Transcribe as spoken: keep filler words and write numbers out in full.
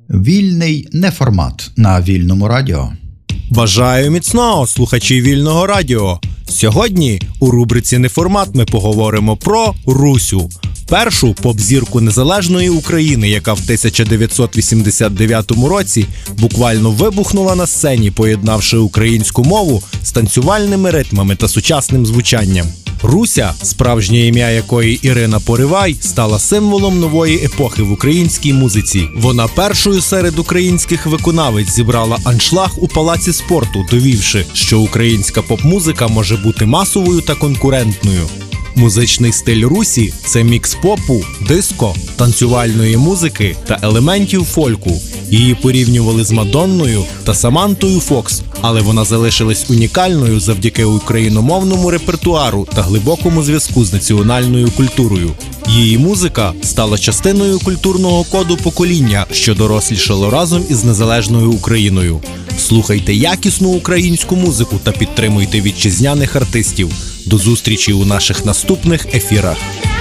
Вільний неформат на Вільному радіо. Бажаю міцного, слухачі Вільного радіо. Сьогодні у рубриці «Неформат» ми поговоримо про Русю. Першу поп-зірку незалежної України, яка в тисяча дев'ятсот вісімдесят дев'ятому році буквально вибухнула на сцені, поєднавши українську мову з танцювальними ритмами та сучасним звучанням. Руся, справжнє ім'я якої Ірина Поривай, стала символом нової епохи в українській музиці. Вона першою серед українських виконавиць зібрала аншлаг у Палаці спорту, довівши, що українська поп-музика може бути масовою та конкурентною. Музичний стиль Русі – це мікс попу, диско, танцювальної музики та елементів фольку. Її порівнювали з Мадонною та Самантою Фокс, але вона залишилась унікальною завдяки україномовному репертуару та глибокому зв'язку з національною культурою. Її музика стала частиною культурного коду покоління, що дорослішало разом із незалежною Україною. Слухайте якісну українську музику та підтримуйте вітчизняних артистів. До зустрічі у наших наступних ефірах.